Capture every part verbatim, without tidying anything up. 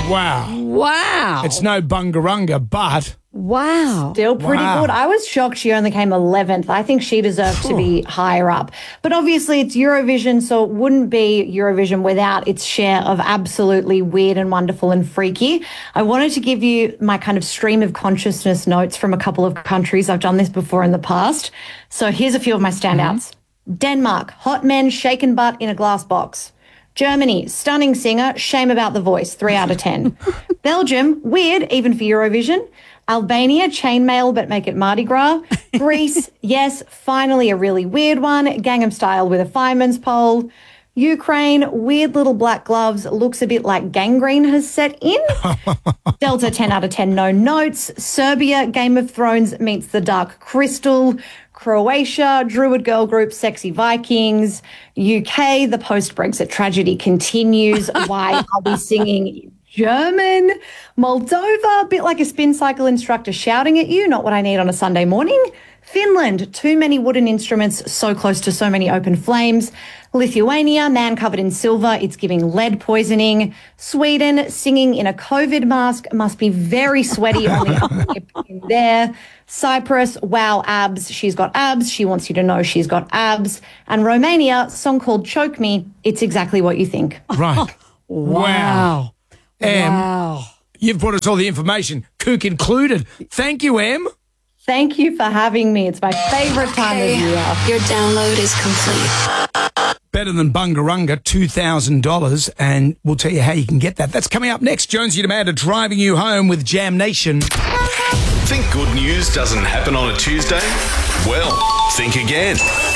Wow. Wow. It's no Bungarunga, but... Wow. Still pretty Wow. good. I was shocked she only came eleventh. I think she deserved to be higher up. But obviously it's Eurovision, so it wouldn't be Eurovision without its share of absolutely weird and wonderful and freaky. I wanted to give you my kind of stream of consciousness notes from a couple of countries. I've done this before in the past. So here's a few of my standouts. Mm-hmm. Denmark, hot men shaken butt in a glass box. Germany, stunning singer, shame about the voice, three out of ten. Belgium, weird, even for Eurovision. Albania, chainmail, but make it Mardi Gras. Greece, yes, finally a really weird one. Gangnam Style with a fireman's pole. Ukraine, weird little black gloves, looks a bit like gangrene has set in. Delta, ten out of ten, no notes. Serbia, Game of Thrones meets the Dark Crystal. Croatia, Druid girl group, Sexy Vikings. U K, the post-Brexit tragedy continues. Why are we singing German? Moldova, a bit like a spin cycle instructor shouting at you, not what I need on a Sunday morning. Finland, too many wooden instruments, so close to so many open flames. Lithuania, man covered in silver, it's giving lead poisoning. Sweden, singing in a COVID mask, must be very sweaty on the upper lip in there. Cyprus, wow, abs, she's got abs, she wants you to know she's got abs. And Romania, song called Choke Me, it's exactly what you think. Right. Wow. Em, Wow. you've brought us all the information, Kook included. Thank you, Em. Thank you for having me. It's my favourite time of year. Your download is complete. Better than Bungarunga, two thousand dollars, and we'll tell you how you can get that. That's coming up next. Jonesy Demanda driving you home with Jam Nation. Think good news doesn't happen on a Tuesday? Well, think again.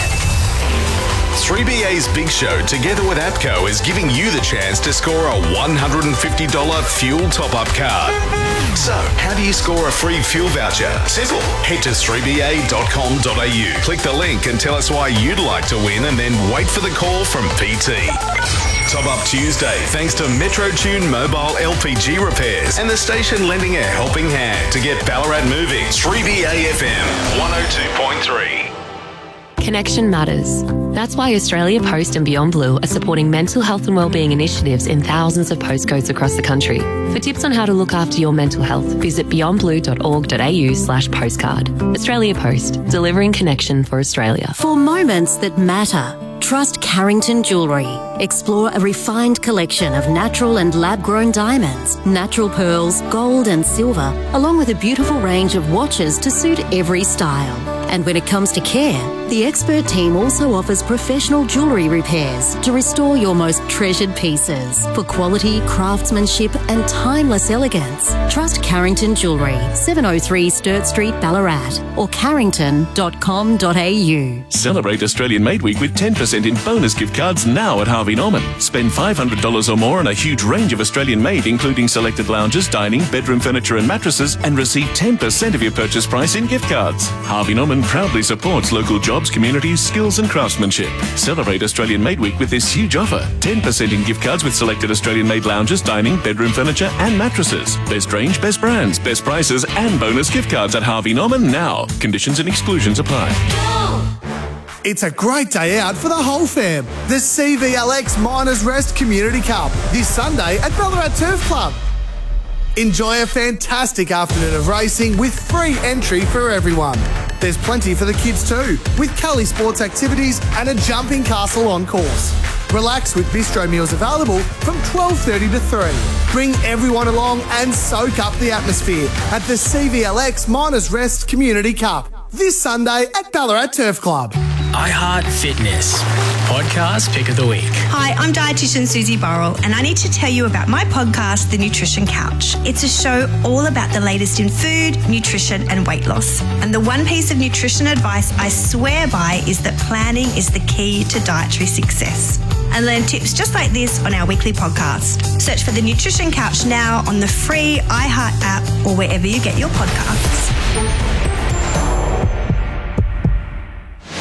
three B A's Big Show, together with APCO, is giving you the chance to score a one hundred fifty dollars fuel top-up card. So, how do you score a free fuel voucher? Simple. Head to three b a dot com dot a u. Click the link and tell us why you'd like to win, and then wait for the call from P T. Top Up Tuesday, thanks to MetroTune Mobile L P G Repairs and the station lending a helping hand to get Ballarat moving. three B A F M, one oh two point three. Connection matters. That's why Australia Post and Beyond Blue are supporting mental health and wellbeing initiatives in thousands of postcodes across the country. For tips on how to look after your mental health, visit beyond blue dot org dot a u slash postcard. Australia Post, delivering connection for Australia. For moments that matter, trust Carrington Jewellery. Explore a refined collection of natural and lab-grown diamonds, natural pearls, gold and silver, along with a beautiful range of watches to suit every style. And when it comes to care, the expert team also offers professional jewellery repairs to restore your most treasured pieces. For quality, craftsmanship and timeless elegance, trust Carrington Jewellery, seven oh three Sturt Street, Ballarat, or carrington dot com dot a u. Celebrate Australian Made Week with ten percent in bonus gift cards now at Harvey Norman. Spend five hundred dollars or more on a huge range of Australian made, including selected lounges, dining, bedroom furniture and mattresses, and receive ten percent of your purchase price in gift cards. Harvey Norman proudly supports local jobs, communities, skills and craftsmanship. Celebrate Australian Made Week with this huge offer. ten percent in gift cards with selected Australian made lounges, dining, bedroom furniture and mattresses. Best range, best brands, best prices and bonus gift cards at Harvey Norman now. Conditions and exclusions apply. It's a great day out for the whole fam. The C V L X Miners Rest Community Cup this Sunday at Ballarat Turf Club. Enjoy a fantastic afternoon of racing with free entry for everyone. There's plenty for the kids too, with Cully sports activities and a jumping castle on course. Relax with bistro meals available from twelve thirty to three. Bring everyone along and soak up the atmosphere at the C V L X Miners Rest Community Cup this Sunday at Ballarat Turf Club. iHeart Fitness, podcast pick of the week. Hi, I'm dietitian Susie Burrell, and I need to tell you about my podcast, The Nutrition Couch. It's a show all about the latest in food, nutrition, and weight loss. And the one piece of nutrition advice I swear by is that planning is the key to dietary success. And learn tips just like this on our weekly podcast. Search for The Nutrition Couch now on the free iHeart app or wherever you get your podcasts.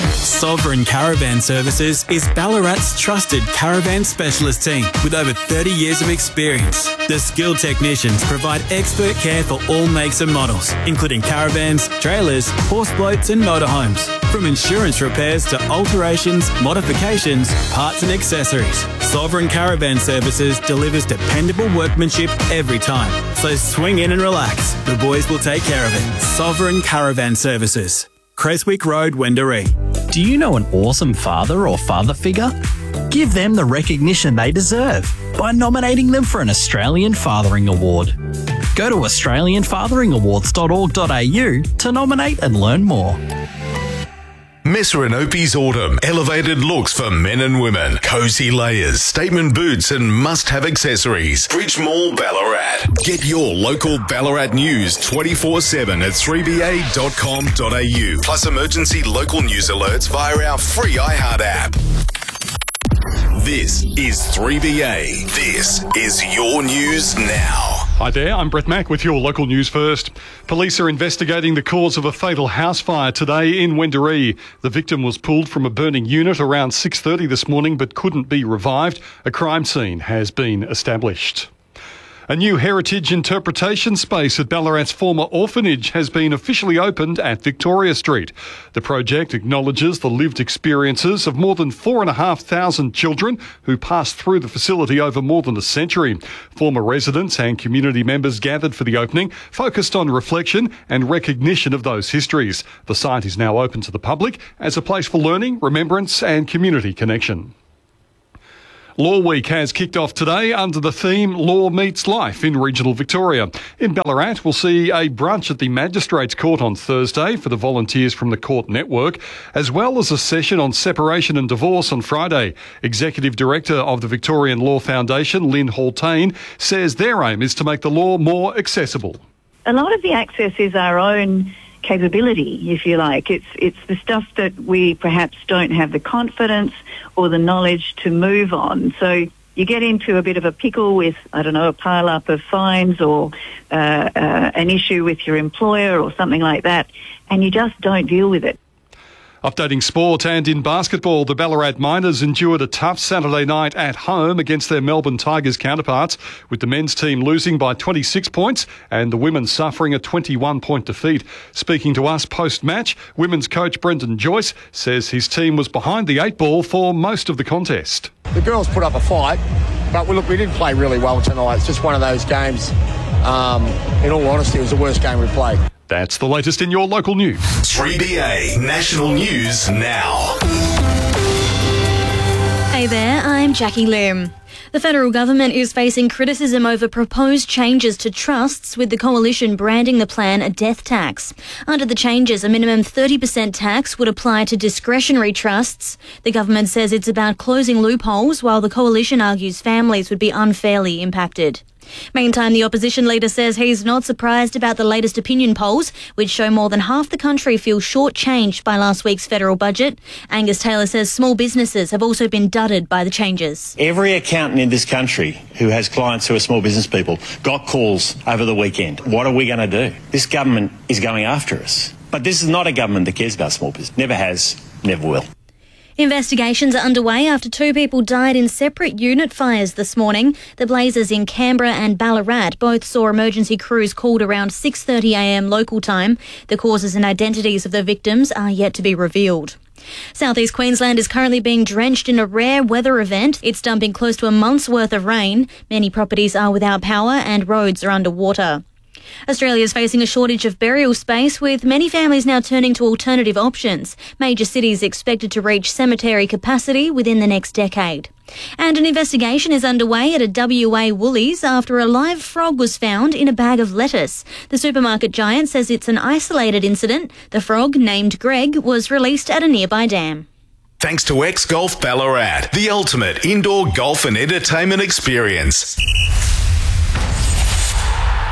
Sovereign Caravan Services is Ballarat's trusted caravan specialist team with over thirty years of experience. The skilled technicians provide expert care for all makes and models, including caravans, trailers, horse boats and motorhomes. From insurance repairs to alterations, modifications, parts and accessories, Sovereign Caravan Services delivers dependable workmanship every time. So swing in and relax. The boys will take care of it. Sovereign Caravan Services. Creswick Road, Wendouree. Do you know an awesome father or father figure? Give them the recognition they deserve by nominating them for an Australian Fathering Award. Go to australian fathering awards dot org dot a u to nominate and learn more. Messer and Opie's Autumn. Elevated looks for men and women. Cozy layers, statement boots and must-have accessories. Bridge Mall, Ballarat. Get your local Ballarat news twenty-four seven at three b a dot com dot a u. Plus emergency local news alerts via our free iHeart app. This is three B A. This is your news now. Hi there, I'm Brett Mack with your local news first. Police are investigating the cause of a fatal house fire today in Wendouree. The victim was pulled from a burning unit around six thirty this morning but couldn't be revived. A crime scene has been established. A new heritage interpretation space at Ballarat's former orphanage has been officially opened at Victoria Street. The project acknowledges the lived experiences of more than four and a half thousand children who passed through the facility over more than a century. Former residents and community members gathered for the opening, focused on reflection and recognition of those histories. The site is now open to the public as a place for learning, remembrance and community connection. Law Week has kicked off today under the theme Law Meets Life in regional Victoria. In Ballarat, we'll see a brunch at the Magistrates Court on Thursday for the volunteers from the Court Network, as well as a session on separation and divorce on Friday. Executive Director of the Victorian Law Foundation, Lynn Haltain, says their aim is to make the law more accessible. A lot of the access is our own capability, if you like. It's it's the stuff that we perhaps don't have the confidence or the knowledge to move on. So you get into a bit of a pickle with, I don't know, a pile-up of fines or uh, uh, an issue with your employer or something like that, and you just don't deal with it. Updating sport, and in basketball, the Ballarat Miners endured a tough Saturday night at home against their Melbourne Tigers counterparts, with the men's team losing by twenty-six points and the women suffering a twenty-one point defeat. Speaking to us post-match, women's coach Brendan Joyce says his team was behind the eight ball for most of the contest. The girls put up a fight, but we, look, we didn't play really well tonight. It's just one of those games. Um, in all honesty, it was the worst game we played. That's the latest in your local news. three B A National News Now. Hey there, I'm Jackie Lim. The federal government is facing criticism over proposed changes to trusts, with the coalition branding the plan a death tax. Under the changes, a minimum thirty percent tax would apply to discretionary trusts. The government says it's about closing loopholes, while the coalition argues families would be unfairly impacted. Meantime, the opposition leader says he's not surprised about the latest opinion polls, which show more than half the country feel shortchanged by last week's federal budget. Angus Taylor says small businesses have also been dudded by the changes. Every accountant in this country who has clients who are small business people got calls over the weekend. What are we going to do? This government is going after us. But this is not a government that cares about small business. Never has, never will. Investigations are underway after two people died in separate unit fires this morning. The blazes in Canberra and Ballarat both saw emergency crews called around six thirty a m local time. The causes and identities of the victims are yet to be revealed. South East Queensland is currently being drenched in a rare weather event. It's dumping close to a month's worth of rain. Many properties are without power and roads are underwater. Australia is facing a shortage of burial space, with many families now turning to alternative options. Major cities expected to reach cemetery capacity within the next decade. And an investigation is underway at a W A Woolies after a live frog was found in a bag of lettuce. The supermarket giant says it's an isolated incident. The frog, named Greg, was released at a nearby dam. Thanks to X Golf Ballarat, the ultimate indoor golf and entertainment experience.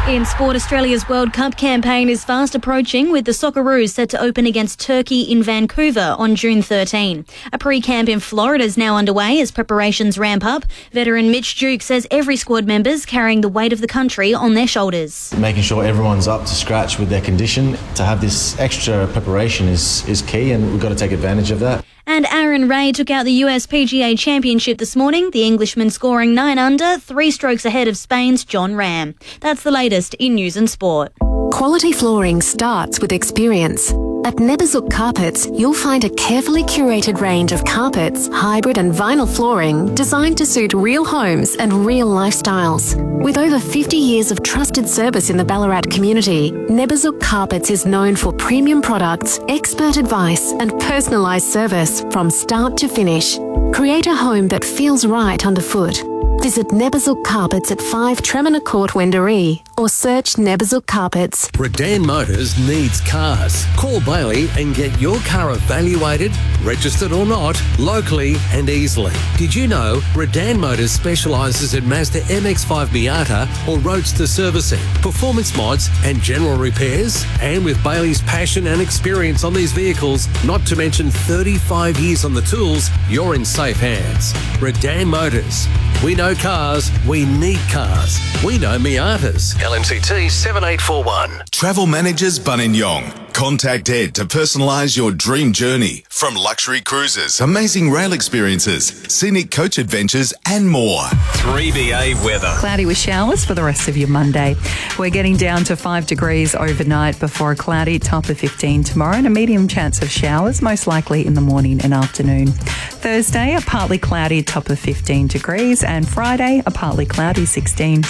In sport, Australia's World Cup campaign is fast approaching, with the Socceroos set to open against Turkey in Vancouver on June thirteenth. A pre-camp in Florida is now underway as preparations ramp up. Veteran Mitch Duke says every squad member's carrying the weight of the country on their shoulders. Making sure everyone's up to scratch with their condition. To have this extra preparation is, is key, and we've got to take advantage of that. And Aaron Ray took out the U S P G A Championship this morning, the Englishman scoring nine under, three strokes ahead of Spain's John Ram. That's the latest in news and sport. Quality flooring starts with experience. At Nebazuk Carpets, you'll find a carefully curated range of carpets, hybrid and vinyl flooring designed to suit real homes and real lifestyles. With over fifty years of trusted service in the Ballarat community, Nebazuk Carpets is known for premium products, expert advice and personalised service from start to finish. Create a home that feels right underfoot. Visit Nebazuk Carpets at five Tremina Court, Wendouree, or search Nebazuk Carpets. Redan Motors needs cars. Call Bailey and get your car evaluated, registered or not, locally and easily. Did you know Redan Motors specialises in Mazda M X five Miata or Roadster servicing, performance mods and general repairs? And with Bailey's passion and experience on these vehicles, not to mention thirty-five years on the tools, you're in safe hands. Redan Motors. We know cars, we need cars. We know Miatas. L M C T seven eight four one. Travel Managers Buninyong. Contact Ed to personalise your dream journey. From luxury cruises, amazing rail experiences, scenic coach adventures and more. three B A weather. Cloudy with showers for the rest of your Monday. We're getting down to five degrees overnight before a cloudy top of fifteen tomorrow and a medium chance of showers, most likely in the morning and afternoon. Thursday, a partly cloudy top of fifteen degrees, and Friday, a partly cloudy sixteen.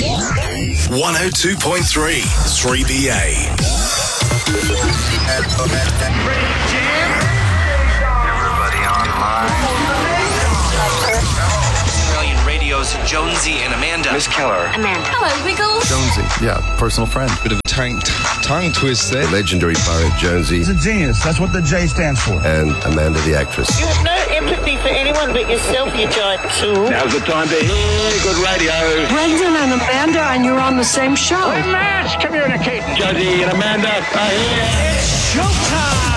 one oh two point three, three B A. Everybody online. Australian Radio's Jonesy and Amanda. Miss Keller. Amanda. Hello, Wiggles. Jonesy, yeah, personal friend. Bit of a tongue, tongue twist there. Legendary pirate Jonesy. He's a genius. That's what the J stands for. And Amanda the actress. You have no empathy for anyone but yourself, you giant tool. Now's the time to hear good radio. Brendan and Amanda, and you're on the same show. Hey, Mash, come here in a cape. Jonesy and Amanda are here. It's showtime.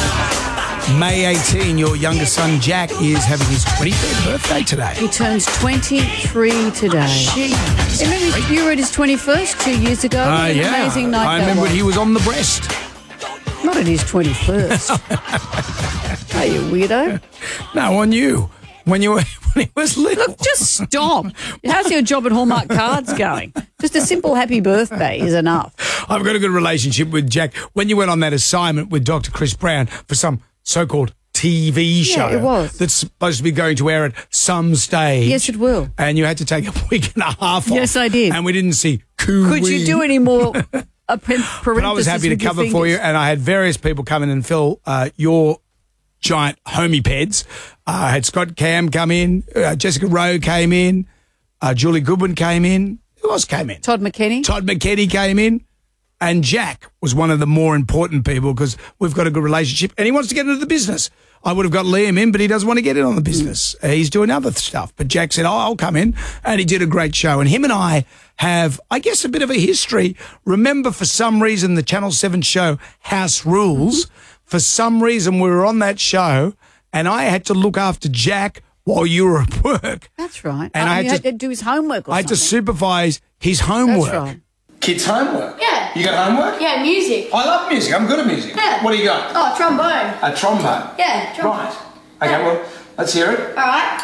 May eighteenth, your younger son Jack is having his twenty-third birthday today. He turns twenty-three today. Jeez. Remember, you were at his twenty-first two years ago. Uh, What an yeah. amazing night I that remember was. he was on the breast. Not at his twenty-first. Are you weirdo? No, on you. When you were when he was little. Look, just stop. How's your job at Hallmark Cards going? Just a simple happy birthday is enough. I've got a good relationship with Jack. When you went on that assignment with Doctor Chris Brown for some so-called T V show it was. that's supposed to be going to air at some stage. Yes, it will. And you had to take a week and a half off. Yes, I did. And we didn't see Coo Could you do any more a pen- But I was happy to with your cover for you, fingers? and I had various people come in and fill uh, your giant homie peds. Uh, I had Scott Cam come in, uh, Jessica Rowe came in, uh, Julie Goodwin came in. Who else came in? Todd McKinney. Todd McKinney came in. And Jack was one of the more important people because we've got a good relationship and he wants to get into the business. I would have got Liam in, but he doesn't want to get in on the business. Uh, he's doing other stuff. But Jack said, oh, I'll come in. And he did a great show. And him and I have, I guess, a bit of a history. Remember, for some reason, the Channel seven show House Rules, mm-hmm. for some reason, we were on that show and I had to look after Jack while you were at work. That's right. And oh, I had you to, had to do his homework or I had to something. supervise his homework. That's right. Kids' homework? Yeah. You got homework? Yeah, music. I love music. I'm good at music. Yeah. What do you got? Oh, trombone. A trombone? Yeah, trombone. Right. Okay, Yeah. well, let's hear it. All right.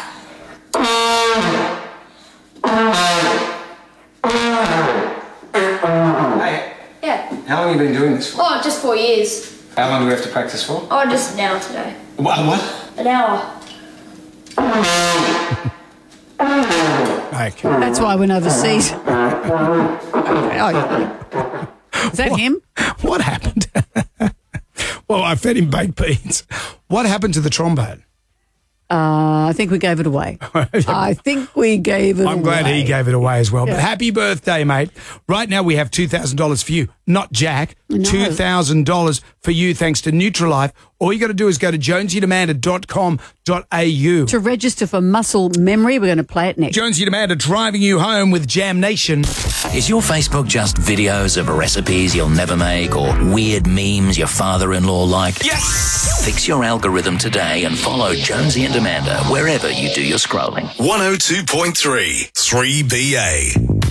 Hey, Yeah. how long have you been doing this for? Oh, just four years. How long do we have to practice for? Oh, just an hour today. What? What? An hour. Okay. That's why I went overseas. Okay. Oh, is that what, him? What happened? Well, I fed him baked beans. What happened to the trombone? Uh, I think we gave it away. I think we gave it away. I'm glad he gave it away as well. Yeah. But happy birthday, mate. Right now we have two thousand dollars for you, not Jack. No. two thousand dollars for you thanks to Nutrilife. All you got to do is go to jonesy and amanda dot com dot a u. To register for Muscle Memory, we're going to play it next. Jonesy and Amanda driving you home with Jam Nation. Is your Facebook just videos of recipes you'll never make or weird memes your father-in-law liked? Yes! Fix your algorithm today and follow Jonesy and Amanda wherever you do your scrolling. one oh two point three, three B A.